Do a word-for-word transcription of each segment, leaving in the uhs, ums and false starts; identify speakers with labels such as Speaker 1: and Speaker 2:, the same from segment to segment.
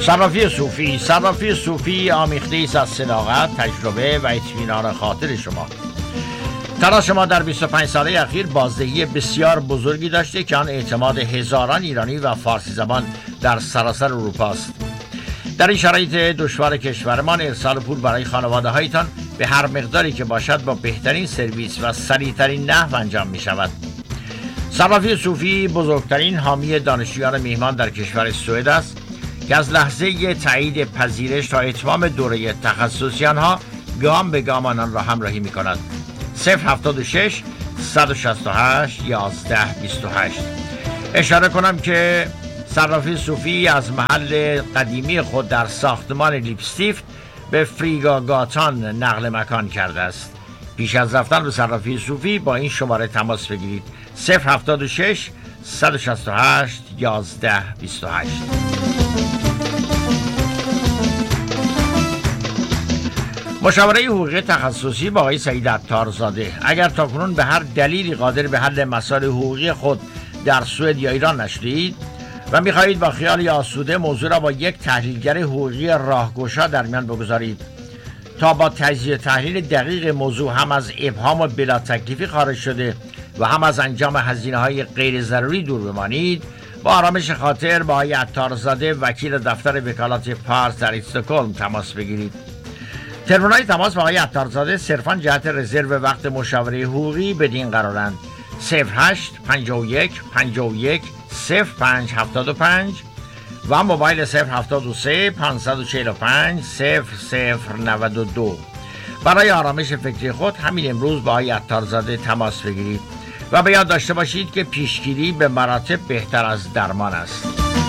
Speaker 1: صرافی صوفی صرافی صوفی آمیخته است از صداقت، تجربه و اطمینان خاطر شما. تلاش ما در بیست و پنج ساله اخیر بازدهی بسیار بزرگی داشته که آن اعتماد هزاران ایرانی و فارسی زبان در سراسر اروپا است. در این شرایط دشوار کشورمان ارسال پول برای خانواده هایتان به هر مقداری که باشد با بهترین سرویس و سریعترین نحو انجام می شود. صرافی صوفی بزرگترین حامی دانشجویان میهمان در کشور سوئد است که از لحظه تایید پذیرش تا اتمام دوره تخصصی آنها گام به گام آنان را همراهی می کند. صفر هفتاد و شش صد و شصت و هشت یازده بیست و هشت. اشاره کنم که صرافی صوفی از محل قدیمی خود در ساختمان لیپستیفت به فریگاگاتان نقل مکان کرده است. پیش از رفتن به صرافی صوفی با این شماره تماس بگیرید: صفر هفتاد و شش صد و شصت و هشت یازده بیست و هشت. مشاوره حقوقی تخصصی با آقای سعید عطارزاده. اگر تاکنون به هر دلیلی قادر به حل مسائل حقوقی خود در سوئد یا ایران نشدید و می‌خواهید با خیال آسوده موضوع را با یک تحلیلگر حقوقی راهگشا در میان بگذارید تا با تجزیه تحلیل دقیق موضوع هم از ابهام و بلا تکلیفی خارج شده و هم از انجام هزینه‌های غیر ضروری دور بمانید، با آرامش خاطر با آقای عطارزاده وکیل دفتر وکالت پارس در استکهلم تماس بگیرید. تلفن‌های تماس با آقای عطارزاده صرفاً جهت رزرو وقت مشاوره حقوقی بدین قرارند: صفر هشت پنجاه و یک پنجاه و یک صفر پنج هفتاد و پنج و موبایل صفر هفتاد و سه پانصد و چهل و پنج صفر صفر نود و دو. برای آرامش فکری خود همین امروز با آقای عطارزاده تماس بگیرید و به یاد داشته باشید که پیشگیری به مراتب بهتر از درمان است.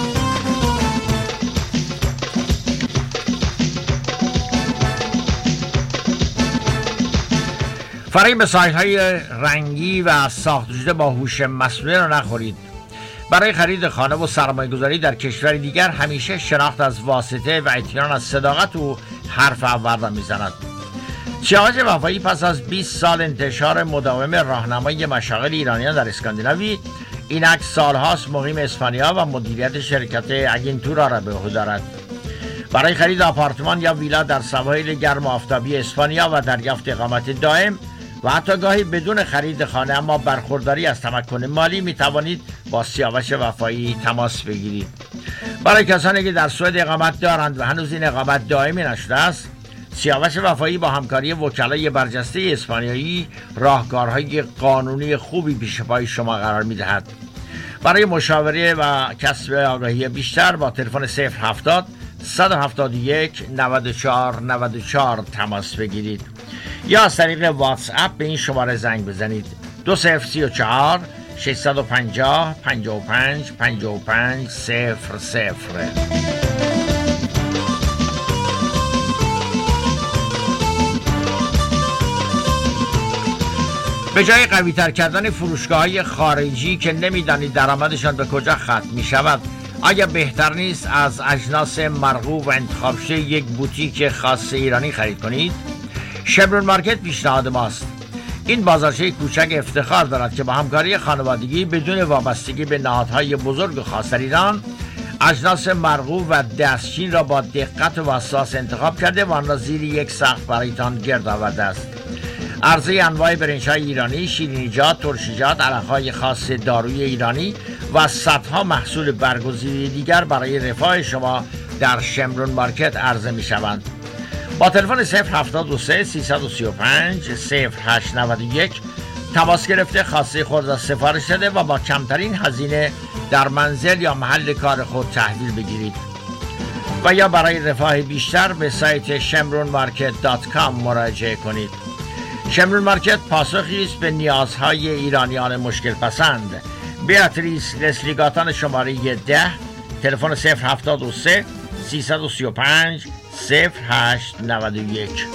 Speaker 1: فریب سایت‌های رنگی و ساخته شده با هوش مصنوعی را نخورید. برای خرید خانه و سرمایه‌گذاری در کشور دیگر همیشه شناخت از واسطه و اطمینان از صداقت او حرف اول را میزند. سیاوش وفایی پس از بیست سال انتشار مداوم راهنمای مشاغل ایرانیان در اسکاندیناوی، اینک سالهاست مقیم اسپانیا و مدیریت شرکت اگنتورا را به عهده دارد. برای خرید آپارتمان یا ویلا در سواحل گرم و آفتابی اسپانیا و دریافت اقامت دائم و حتی گاهی بدون خرید خانه اما برخورداری از تمکن مالی می توانید با سیاوش وفایی تماس بگیرید. برای کسانی که در سوئد اقامت دارند و هنوز این اقامت دائمی نشده است، سیاوش وفایی با همکاری وکلای برجسته اسپانیایی راهکارهای قانونی خوبی پیش پای شما قرار می دهد. برای مشاوره و کسب آگاهی بیشتر با تلفن صفر هفتاد صد و هفتاد و یک نود و چهار نود و چهار تماس بگیرید یا از طریق واتس اپ به این شماره زنگ بزنید: دو صفر سی و چهار ششصد و پنجاه پنجاه و پنج پنجاه و پنج صفر صفر. به جای قوی تر کردن فروشگاه‌های خارجی که نمیدانید درآمدشان به کجا ختم می شود، آیا بهتر نیست از اجناس مرغوب و انتخاب شده یک بوتیک خاص ایرانی خرید کنید؟ شمرون مارکت پیشنهاد ماست. این بازارچه کوچک افتخار دارد که با همکاری خانوادگی بدون وابستگی به نهادهای بزرگ و خاص در ایران، اجناس مرغوب و دستچین را با دقت و وسواس انتخاب کرده و آن را زیر یک سقف برایتان گرد آورده است. عرضه انواع برنج‌های ایرانی، شیرینیجات، ترشیجات، علف‌های خاص داروی ایرانی و صدها محصول برگزیده دیگر برای رفاه شما در شمرون مارکت عرضه می‌شوند. با تلفن صفر هفتاد و سه سیصد و سی و پنج صفر هشت نود و یک تماس گرفته خواسته خود را سفارش داده و با کمترین هزینه در منزل یا محل کار خود تحویل بگیرید. و یا برای رفاه بیشتر به سایت شمرون مارکت دات کام مراجعه کنید. شمرون مارکت پاسخی است به نیازهای ایرانیان مشکل پسند. بیاتریس لسلیگاتان شماره ده، تلفن صفر هفتاد و سه سیصد و سی و پنج صفر هشت نود و یک.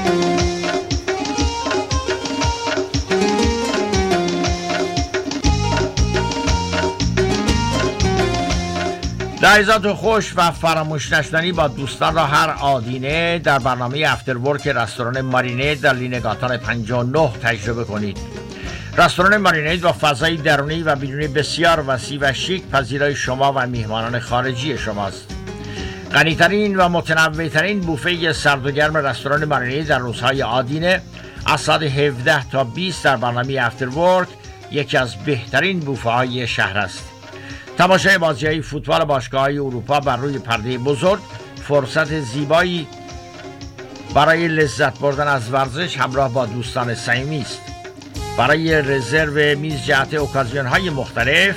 Speaker 1: لحظات خوش و فراموش نشدنی با دوستان را هر آدینه در برنامه افتر ورک رستوران مارینید در لینگاتان پنجاه و نه تجربه کنید. رستوران مارینید با فضای درونی و بیرونی بسیار وسیع و شیک پذیرای شما و میهمانان خارجی شماست. غنی‌ترین و متنوع‌ترین بوفه سرد و گرم رستوران مارینی در روزهای آدینه از ساعت هفده تا بیست در برنامه افتر ورک یکی از بهترین بوفه های شهر است. تماشای بازی‌های فوتبال باشگاه‌های اروپا بر روی پرده بزرگ فرصت زیبایی برای لذت بردن از ورزش همراه با دوستان صمیمی است. برای رزرو میز جهت اوکازیون‌های مختلف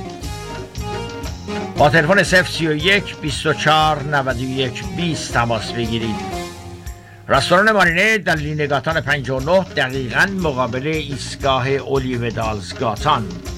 Speaker 1: با تلفن صفر سی و یک بیست و چهار نود و یک بیست تماس بگیرید. رستوران مارینه در لینگاتان پنجاه و نه دقیقاً مقابل ایستگاه اولیو دالزگاتان.